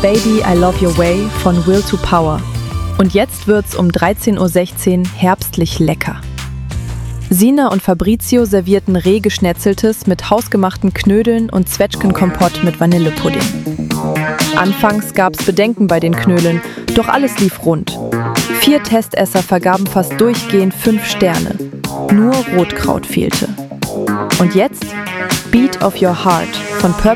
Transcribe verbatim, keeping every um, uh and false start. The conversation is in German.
Baby, I Love Your Way von Will to Power. Und jetzt wird's um dreizehn Uhr sechzehn herbstlich lecker. Sina und Fabrizio servierten Rehgeschnetzeltes mit hausgemachten Knödeln und Zwetschgenkompott mit Vanillepudding. Anfangs gab's Bedenken bei den Knödeln, doch alles lief rund. Vier Testesser vergaben fast durchgehend fünf Sterne. Nur Rotkraut fehlte. Und jetzt Beat of Your Heart von Purple